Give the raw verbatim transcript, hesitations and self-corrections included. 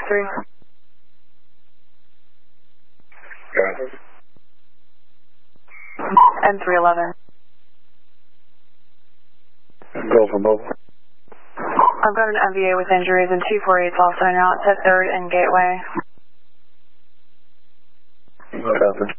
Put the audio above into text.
three. Got it. N three eleven. Go for both. I've got an M V A with injuries and two forty-eights also now. It's at third and Gateway. Copy.